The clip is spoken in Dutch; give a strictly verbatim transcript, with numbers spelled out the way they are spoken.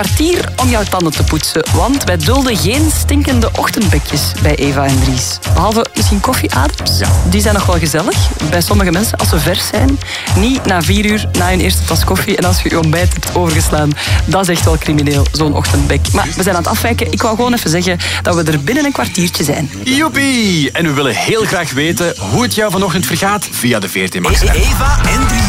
kwartier om jouw tanden te poetsen, want wij dulden geen stinkende ochtendbekjes bij Eva en Dries. Behalve misschien koffieadems. Ja. Die zijn nog wel gezellig. Bij sommige mensen, als ze vers zijn. Niet na vier uur na hun eerste tas koffie en als je je ontbijt hebt overgeslaan. Dat is echt wel crimineel, zo'n ochtendbek. Maar we zijn aan het afwijken. Ik wou gewoon even zeggen dat we er binnen een kwartiertje zijn. Joepie! En we willen heel graag weten hoe het jou vanochtend vergaat via de V R T Max app. Eva en Dries.